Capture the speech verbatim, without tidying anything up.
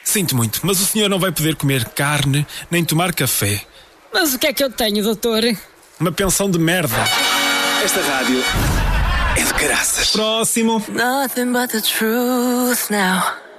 Sinto muito, mas o senhor não vai poder comer carne nem tomar café. Mas o que é que eu tenho, doutor? Uma pensão de merda. Esta rádio é de caraças. Próximo. Nothing but the truth now.